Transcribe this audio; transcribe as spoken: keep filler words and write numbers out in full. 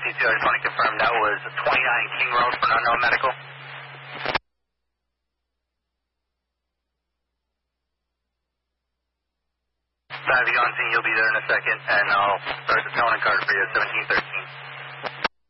T two, I just want to confirm that was twenty-nine King Road for an unknown medical. Have you on scene? You'll be there in a second, and I'll start the towing card for you at seventeen thirty.